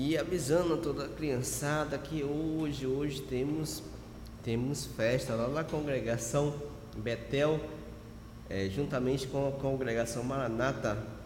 E avisando a toda a criançada que hoje temos festa lá na congregação Betel, juntamente com a congregação Maranata,